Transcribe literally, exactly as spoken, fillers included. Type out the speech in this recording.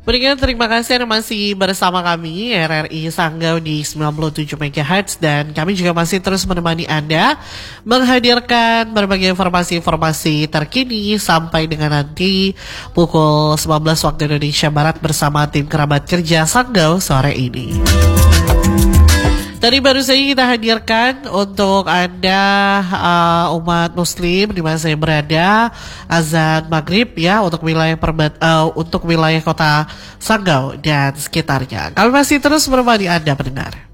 Berikan terima kasih Anda masih bersama kami R R I Sanggau di sembilan puluh tujuh megahertz dan kami juga masih terus menemani Anda menghadirkan berbagai informasi-informasi terkini sampai dengan nanti pukul sembilan belas waktu Indonesia Barat bersama tim kerabat kerja Sanggau sore ini. Tadi baru saja kita hadirkan untuk Anda uh, umat muslim di mana saya berada azan maghrib ya untuk wilayah perbat, uh, untuk wilayah kota Sanggau dan sekitarnya. Kami masih terus menemani Anda pendengar.